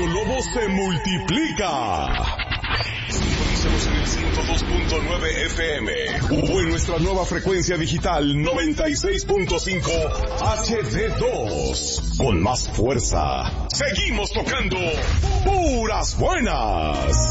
Lobo se multiplica. Sintonízanos en el 102.9 FM o en nuestra nueva frecuencia digital 96.5 HD2. Con más fuerza, seguimos tocando puras buenas.